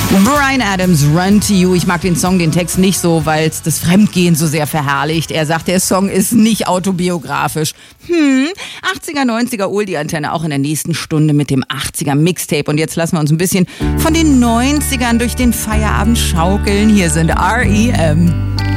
Bryan Adams, Run to You. Ich mag den Song, den Text nicht so, weil es das Fremdgehen so sehr verherrlicht. Er sagt, der Song ist nicht autobiografisch. 80er, 90er, Oldie-Antenne auch in der nächsten Stunde mit dem 80er Mixtape. Und jetzt lassen wir uns ein bisschen von den 90ern durch den Feierabend schaukeln. Hier sind R.E.M.